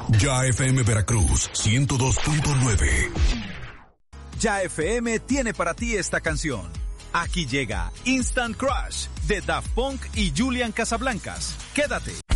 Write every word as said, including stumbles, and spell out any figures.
Ya F M Veracruz, ciento dos punto nueve. Ya F M tiene para ti esta canción. Aquí llega Instant Crush de Daft Punk y Julian Casablancas. Quédate.